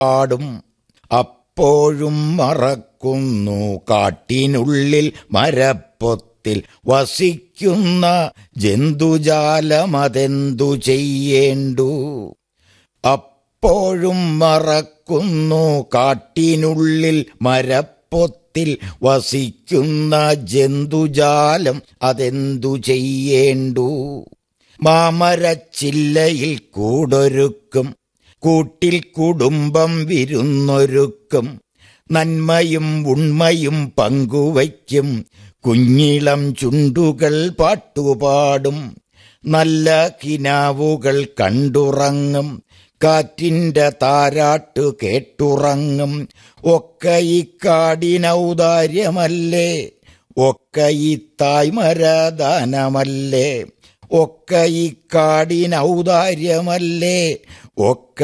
പാടും. അപ്പോഴും മറക്കുന്നു കാട്ടിനുള്ളിൽ മരപ്പൊത്തിൽ വസിക്കുന്ന ജന്തുജാലമതെന്തു ചെയ്യേണ്ടു. അപ്പോഴും മറക്കുന്നു കാട്ടിനുള്ളിൽ മരപ്പൊത്തിൽ വസിക്കുന്ന ജന്തുജാലം അതെന്തു ചെയ്യേണ്ടു. മാമരച്ചില്ലയിൽ കൂടൊരുക്കും, കൂട്ടിൽ കുടുംബം വിരുന്നൊരുക്കും, നന്മയും ഉണ്മയും പങ്കുവയ്ക്കും, കുഞ്ഞിളം ചുണ്ടുകൾ പാട്ടുപാടും, നല്ല കിനാവുകൾ കണ്ടുറങ്ങും, കാറ്റിന്റെ താരാട്ടു കേട്ടുറങ്ങും. ഒക്കെ ഇക്കാടിനൗദാര്യമല്ലേ, ഒക്കെ ഈ തായ്മരദാനമല്ലേ, ഒക്കെ ഇക്കാടിനൗദാര്യമല്ലേ, ഒക്കെ